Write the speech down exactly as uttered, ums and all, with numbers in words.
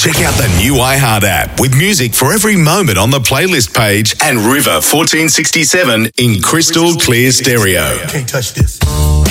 Check out the new iHeart app with music for every moment on the playlist page and River fourteen sixty-seven in crystal clear stereo. Can't touch this.